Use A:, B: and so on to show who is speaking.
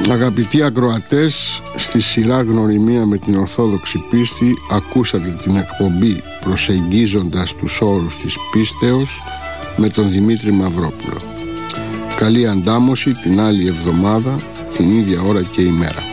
A: Αγαπητοί ακροατές, στη σειρά Γνωριμία με την Ορθόδοξη Πίστη ακούσατε την εκπομπή Προσεγγίζοντας τους όρους της πίστεως με τον Δημήτρη Μαυρόπουλο. Καλή αντάμωση την άλλη εβδομάδα, την ίδια ώρα και ημέρα.